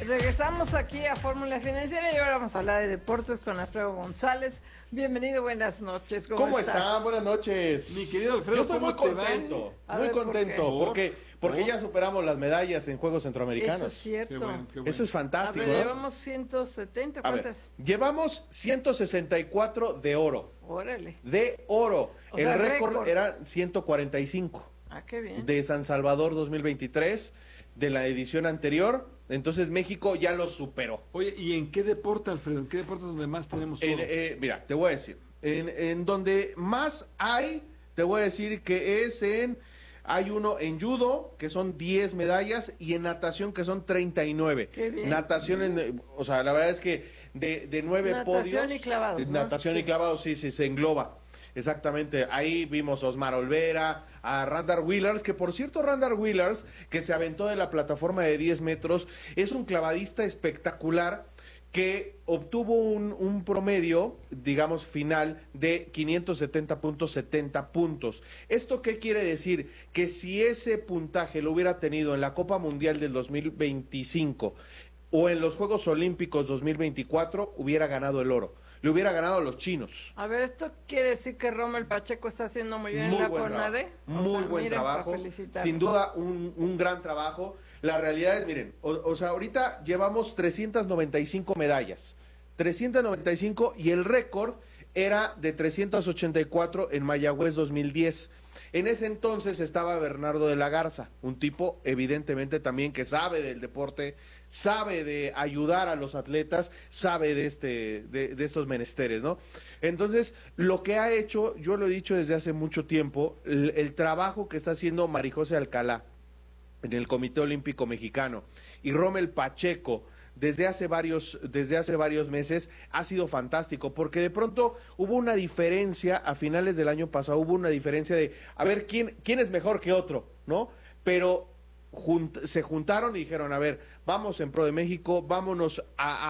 Regresamos aquí a Fórmula Financiera y ahora vamos a hablar de deportes con Alfredo González. Bienvenido, buenas noches. ¿Cómo están? Buenas noches. Mi querido Alfredo, yo estoy muy ¿cómo te contento, va? muy A ver, contento, porque ya superamos las medallas en Juegos Centroamericanos. Eso es cierto. Qué bueno. Eso es fantástico, A ver, ¿no? llevamos 170, A ver, ¿cuántas? llevamos 164 de oro. Órale. De oro. O El sea, récord récord. era 145 Ah, qué bien. de San Salvador 2023, de la edición anterior. Entonces México ya lo superó. Oye, ¿y en qué deporte, Alfredo? ¿En qué deporte es donde más tenemos oro? Mira, te voy a decir, en donde más hay, te voy a decir que hay uno en judo, que son 10 medallas, y en natación, que son 39. Qué bien. Natación, o sea, la verdad es que de 9 podios. Natación y clavados, ¿no? Natación y Sí. clavados, sí, se engloba. Exactamente, ahí vimos a Osmar Olvera, a Randall Willers, que por cierto Randall Willers, que se aventó de la plataforma de 10 metros, es un clavadista espectacular que obtuvo un promedio, digamos, final de 570.70 puntos. ¿Esto qué quiere decir? Que si ese puntaje lo hubiera tenido en la Copa Mundial del 2025 o en los Juegos Olímpicos 2024, hubiera ganado el oro. Le hubiera ganado a los chinos. A ver, ¿esto quiere decir que Rommel Pacheco está haciendo muy bien Muy en la buen CONADE? trabajo, muy buen miren, para trabajo, felicitarlo. sin duda un gran trabajo. La realidad es, miren, o sea, ahorita llevamos 395 medallas, 395, y el récord era de 384 en Mayagüez 2010. En ese entonces estaba Bernardo de la Garza, un tipo evidentemente también que sabe del deporte, sabe de ayudar a los atletas, sabe de estos menesteres, ¿no? Entonces, lo que ha hecho, yo lo he dicho desde hace mucho tiempo, el trabajo que está haciendo Marijose Alcalá en el Comité Olímpico Mexicano y Rommel Pacheco desde hace varios meses ha sido fantástico, porque de pronto hubo una diferencia a finales del año pasado, hubo una diferencia de a ver quién es mejor que otro, ¿no? Pero se juntaron y dijeron, a ver, vamos en pro de México, vámonos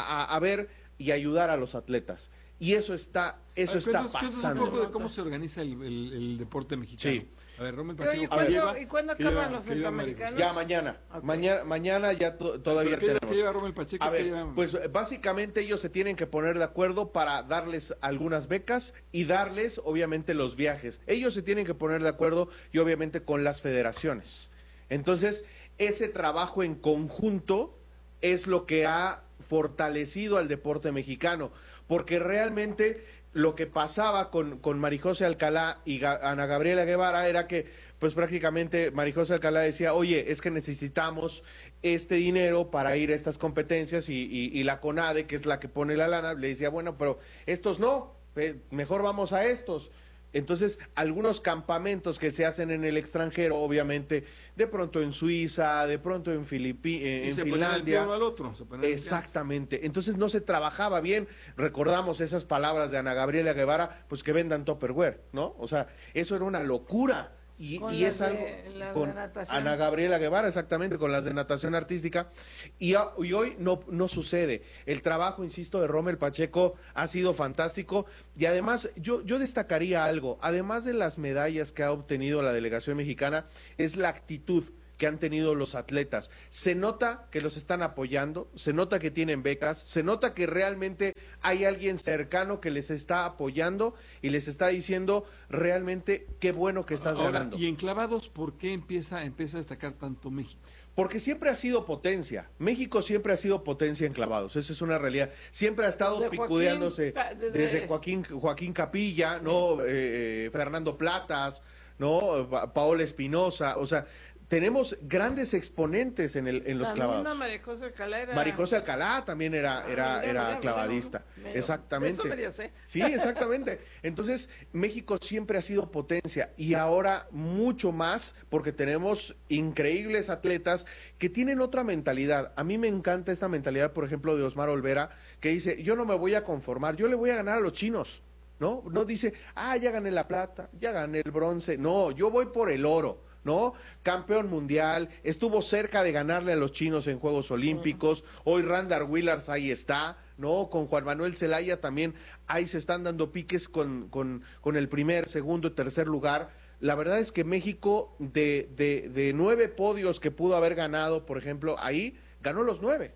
a ver y ayudar a los atletas. Y eso está pasando. Un poco de cómo se organiza el deporte mexicano. Sí. A ver, Rommel Oye, Pacheco, ¿y cuándo acaban los centroamericanos? Ya mañana. Okay. Mañana ya todavía ¿Qué tenemos. lleva Rommel Pacheco? A ¿Qué ver, lleva? pues básicamente ellos se tienen que poner de acuerdo para darles algunas becas y darles obviamente los viajes. Ellos se tienen que poner de acuerdo y obviamente con las federaciones. Entonces, ese trabajo en conjunto es lo que ha fortalecido al deporte mexicano, porque realmente lo que pasaba con Marijose Alcalá y Ana Gabriela Guevara era que pues prácticamente Marijose Alcalá decía, oye, es que necesitamos este dinero para ir a estas competencias y la CONADE, que es la que pone la lana, le decía, bueno, pero estos no, mejor vamos a estos. Entonces, algunos campamentos que se hacen en el extranjero, obviamente, de pronto en Suiza, de pronto en Finlandia. Uno al otro, Exactamente. Entonces no se trabajaba bien. Recordamos esas palabras de Ana Gabriela Guevara, pues que vendan Tupperware, ¿no? O sea, eso era una locura. Y es algo con Ana Gabriela Guevara, exactamente, con las de natación artística, y hoy no sucede. El trabajo, insisto, de Rommel Pacheco ha sido fantástico, y además yo destacaría algo, además de las medallas que ha obtenido la delegación mexicana, es la actitud que han tenido los atletas. Se nota que los están apoyando, se nota que tienen becas, se nota que realmente hay alguien cercano que les está apoyando y les está diciendo realmente qué bueno que estás ganando. Y en clavados, ¿por qué empieza a destacar tanto México? Porque siempre ha sido potencia. México siempre ha sido potencia en clavados. Esa es una realidad. Siempre ha estado Desde picudeándose desde Joaquín Capilla, sí. ¿no? Fernando Platas, ¿no? Paola Espinosa. O sea, tenemos grandes exponentes en los clavados. Marijose Alcalá era... Marijose Alcalá también era clavadista. Exactamente. Eso medio sé. Sí, exactamente. Entonces, México siempre ha sido potencia y ahora mucho más porque tenemos increíbles atletas que tienen otra mentalidad. A mí me encanta esta mentalidad, por ejemplo, de Osmar Olvera, que dice, yo no me voy a conformar, yo le voy a ganar a los chinos. No dice, ya gané la plata, ya gané el bronce. No, yo voy por el oro. ¿No? Campeón mundial, estuvo cerca de ganarle a los chinos en Juegos Olímpicos, hoy Randall Willers ahí está, ¿no? Con Juan Manuel Zelaya también, ahí se están dando piques con el primer, segundo y tercer lugar. La verdad es que México, de 9 podios que pudo haber ganado, por ejemplo, ahí, ganó los 9.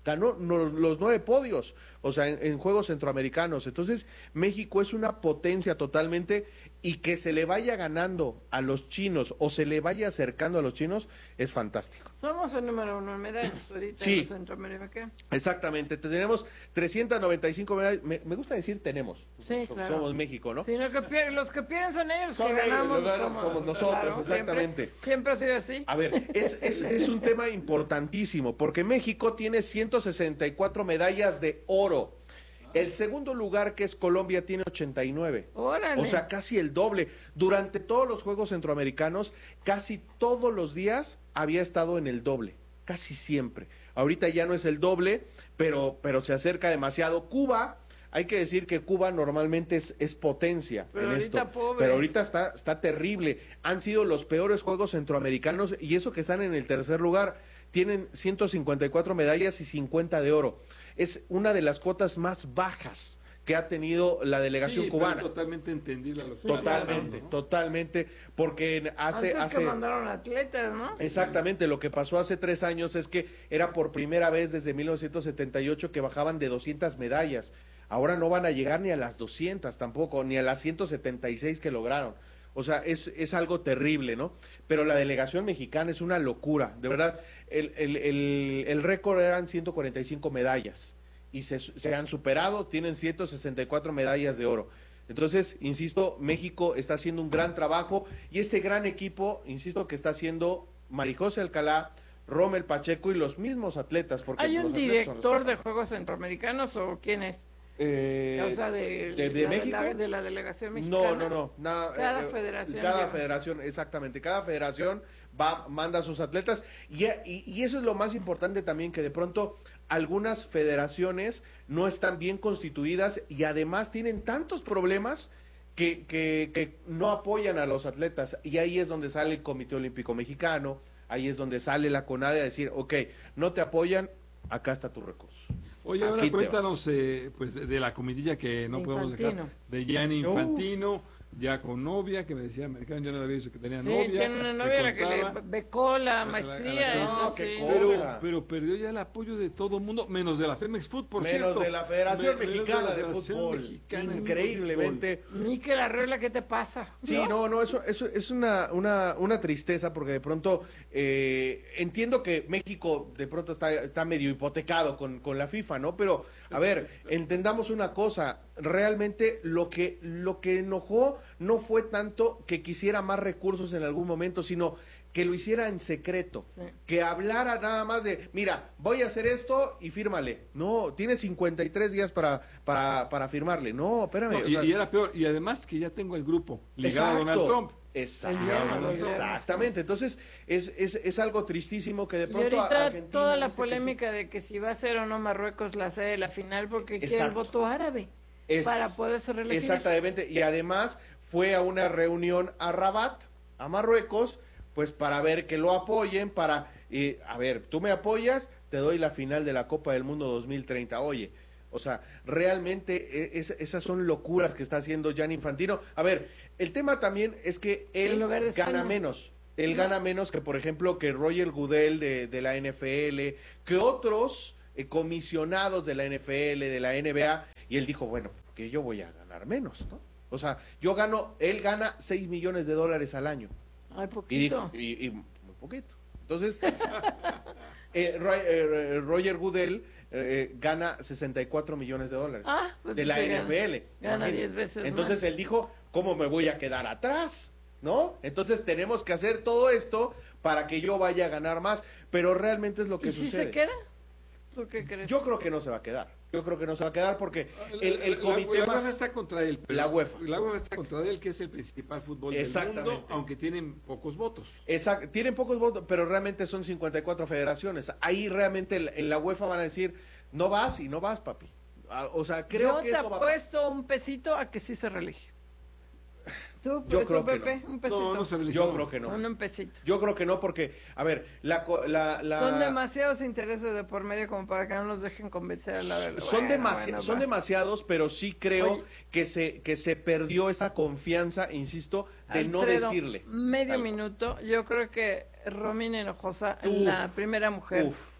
ganó los 9 podios, o sea, en Juegos Centroamericanos. Entonces, México es una potencia totalmente, y que se le vaya ganando a los chinos o se le vaya acercando a los chinos es fantástico. Somos el número 1 en medallas ahorita Sí. en Centroamérica. Exactamente, tenemos 395 medallas, me gusta decir tenemos, Sí, claro. somos México, ¿no? Sí, los que pierden son ellos, Son que ellos, ganamos los ganan, somos nosotros, exactamente. Siempre ha sido así. A ver, es un tema importantísimo, porque México tiene 164 medallas de oro. El segundo lugar, que es Colombia, tiene 89. Órale. O sea, casi el doble. Durante todos los Juegos Centroamericanos, casi todos los días había estado en el doble, casi siempre. Ahorita ya no es el doble, pero se acerca demasiado. Cuba, hay que decir que Cuba normalmente es potencia Pero en ahorita esto, pobres. pero ahorita está terrible. Han sido los peores Juegos Centroamericanos, y eso que están en el tercer lugar. Tienen 154 medallas y 50 de oro. Es una de las cuotas más bajas que ha tenido la delegación Sí, cubana. pero totalmente entendible lo que está Totalmente, pasando, ¿no? totalmente, porque Antes que mandaron atletas, ¿no? exactamente, lo que pasó hace 3 años es que era por primera vez desde 1978 que bajaban de 200 medallas. Ahora no van a llegar ni a las 200 tampoco, ni a las 176 que lograron. O sea, es algo terrible, ¿no? Pero la delegación mexicana es una locura, de verdad. El récord eran 145 medallas y se han superado, tienen 164 medallas de oro. Entonces, insisto, México está haciendo un gran trabajo, y este gran equipo, insisto, que está haciendo Marijose Alcalá, Rommel Pacheco y los mismos atletas. Porque ¿Hay los un atletas son los director que- de Juegos Centroamericanos o quién es? O sea, ¿de México? de la delegación mexicana. No. Cada federación Cada lleva. federación, exactamente. Cada federación manda a sus atletas. Y eso es lo más importante también, que de pronto algunas federaciones no están bien constituidas y además tienen tantos problemas que no apoyan a los atletas. Y ahí es donde sale el Comité Olímpico Mexicano, ahí es donde sale la CONADE a decir, ok, no te apoyan, acá está tu recurso. Oye, ahora Aquí te cuéntanos pues de la comidilla que no podemos dejar, Infantino. de Gianni Infantino, ya con novia, que me decía americano, yo no le había visto que tenía Sí, novia. tiene una me novia a la que le contaba. becó la A la- maestría. a la- No, sí. qué Pero, cosa. pero perdió ya el apoyo de todo el mundo, menos de la Femex Food, por Menos cierto. de la Federación Menos Mexicana la de Federación Fútbol. Mexicana de Increíblemente. Mikel Arreola, ¿qué te pasa? Sí, no, eso es una tristeza, porque de pronto entiendo que México de pronto está medio hipotecado con la FIFA, ¿no? Pero, a ver, entendamos una cosa, realmente lo que enojó no fue tanto que quisiera más recursos en algún momento, sino que lo hiciera en secreto, Sí. que hablara nada más de, mira, voy a hacer esto y fírmale. No, tienes 53 días para firmarle. No, espérame. No, o y, sea, y era peor, y además que ya tengo el grupo ligado a Donald Trump. Exactamente. Entonces, es algo tristísimo que de Y pronto ahorita Argentina toda la dice que polémica de que si va a ser o no Marruecos la sede de la final porque quiere el Exacto. voto árabe Es- para poderse reelegir. Exactamente, y además fue a una reunión a Rabat, a Marruecos, pues para ver que lo apoyen, a ver, tú me apoyas, te doy la final de la Copa del Mundo 2030. Oye, o sea, realmente esas son locuras que está haciendo Gianni Infantino. A ver, el tema también es que En él lugar de gana España. menos. Él gana menos que, por ejemplo, que Roger Goodell de la NFL, que otros comisionados de la NFL, de la NBA, y él dijo, bueno, que yo voy a ganar menos, ¿no? O sea, él gana $6 millones al año. Ay, Y poquito. dijo, y muy poquito. Entonces, Roger Goodell gana $64 millones Ah, pues de la sí, gana. NFL. Gana Imagínate. 10 veces Entonces más. él dijo, ¿cómo me voy a quedar atrás? ¿No? Entonces tenemos que hacer todo esto para que yo vaya a ganar más, pero realmente es lo que ¿Y si sucede. se queda? ¿Tú qué crees? Yo creo que no se va a quedar. Yo creo que no se va a quedar porque el comité la más... UEFA está contra él. pero La UEFA. La UEFA está contra él, que es el principal fútbol del Exactamente. mundo, aunque tienen pocos votos. Exacto, tienen pocos votos, pero realmente son 54 federaciones. Ahí realmente en la UEFA van a decir, no vas y no vas, papi. O sea, creo Yo que te eso va a pasar. apuesto un pesito a que sí se reelige. ¿Tú, Yo creo que Pepe? no. Un pesito. No se eligió. Yo creo que no. Un pesito. Yo creo que no porque, a ver, Son demasiados intereses de por medio como para que no nos dejen convencer a la verdad. son demasiados, pero sí creo Oye. que se perdió esa confianza, insisto, de no Alfredo, decirle. Medio algo. minuto. Yo creo que Romina Hinojosa, Uf, la primera mujer uf.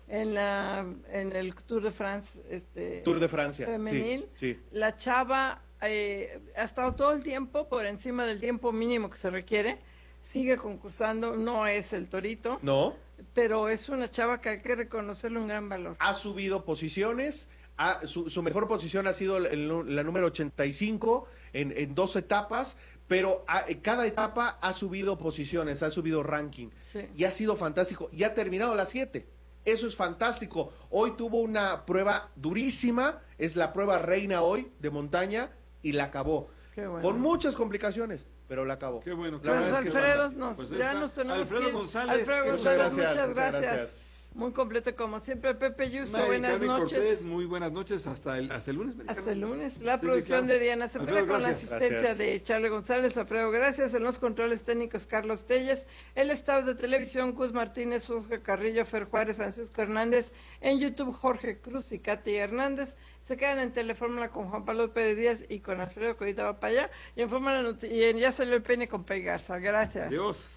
en el Tour de France, Tour de Francia, femenil. sí. La chava ha estado todo el tiempo por encima del tiempo mínimo que se requiere, sigue concursando, no es el torito, ¿No? pero es una chava que hay que reconocerle un gran valor. Ha subido posiciones, su mejor posición ha sido la número 85 en 2 etapas, pero cada etapa ha subido posiciones, ha subido ranking, Sí. y ha sido fantástico, y ha terminado las 7. Eso es fantástico. Hoy tuvo una prueba durísima, es la prueba reina hoy de montaña, y la acabó. Qué bueno. Con muchas complicaciones, pero la acabó. Qué bueno. La Pues verdad es que es Alfredo, fantástico. Pues ahí ya está. nos tenemos Alfredo que ir. González, Alfredo muchas González, gracias, muchas muchas gracias. gracias. Muy completo como siempre. Pepe Yuso, Mari buenas Carmen noches. Cortés, muy buenas noches, hasta el lunes. Mari Hasta Carmen. el lunes. La Sí, producción claro. de Diana Cepeda Alfredo, con la gracias. asistencia Gracias. de Charlie González. Alfredo, gracias. En los controles técnicos, Carlos Telles. El staff de televisión, Gus Martínez, Jorge Carrillo, Fer Juárez, Francisco Hernández. En YouTube, Jorge Cruz y Katy Hernández. Se quedan en Telefórmula con Juan Pablo Pérez Díaz y con Alfredo Codita va para allá. Y en Fórmula y en Ya salió el peine con Pei Garza. Gracias. Adiós.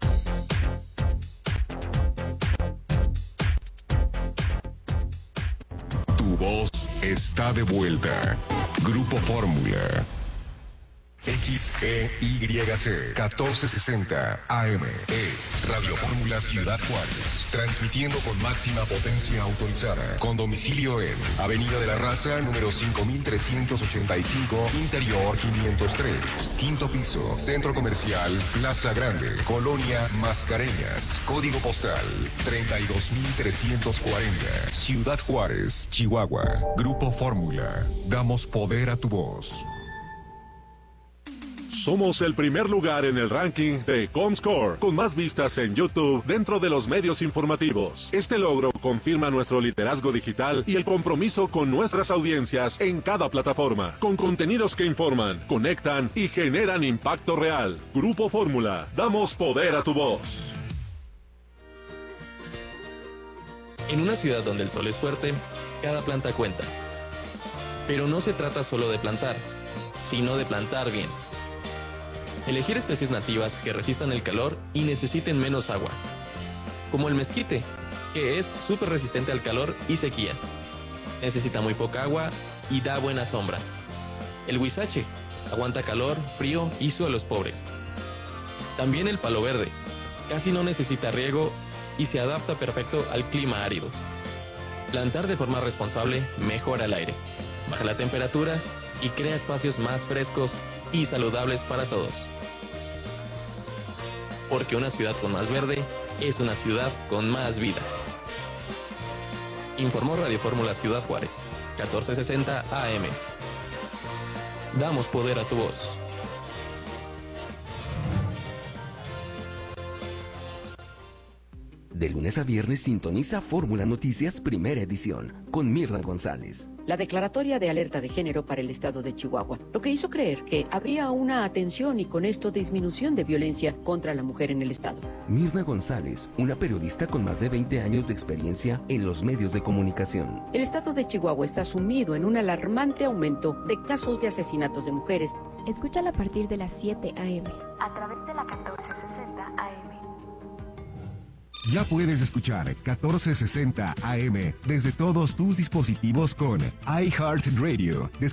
Tu voz está de vuelta. Grupo Fórmula. XEYC 1460 AM es Radio Fórmula Ciudad Juárez, transmitiendo con máxima potencia autorizada, con domicilio en Avenida de la Raza, número 5385, Interior 503, quinto piso, Centro Comercial Plaza Grande, Colonia Mascareñas, código postal 32340, Ciudad Juárez, Chihuahua. Grupo Fórmula, damos poder a tu voz. Somos el primer lugar en el ranking de Comscore, con más vistas en YouTube dentro de los medios informativos. Este logro confirma nuestro liderazgo digital y el compromiso con nuestras audiencias en cada plataforma, con contenidos que informan, conectan y generan impacto real. Grupo Fórmula, damos poder a tu voz. En una ciudad donde el sol es fuerte, cada planta cuenta. Pero no se trata solo de plantar, sino de plantar bien. Elegir especies nativas que resistan el calor y necesiten menos agua. Como el mezquite, que es súper resistente al calor y sequía. Necesita muy poca agua y da buena sombra. El huizache, aguanta calor, frío y suelos pobres. También el palo verde, casi no necesita riego y se adapta perfecto al clima árido. Plantar de forma responsable mejora el aire, baja la temperatura y crea espacios más frescos y saludables para todos. Porque una ciudad con más verde es una ciudad con más vida. Informó Radio Fórmula Ciudad Juárez, 1460 AM. Damos poder a tu voz. De lunes a viernes sintoniza Fórmula Noticias Primera Edición con Mirna González. La declaratoria de alerta de género para el estado de Chihuahua, lo que hizo creer que habría una atención y con esto disminución de violencia contra la mujer en el estado. Mirna González, una periodista con más de 20 años de experiencia en los medios de comunicación. El estado de Chihuahua está sumido en un alarmante aumento de casos de asesinatos de mujeres. Escúchala a partir de las 7 a.m. a través de la 1460 AM. Ya puedes escuchar 1460 AM desde todos tus dispositivos con iHeartRadio.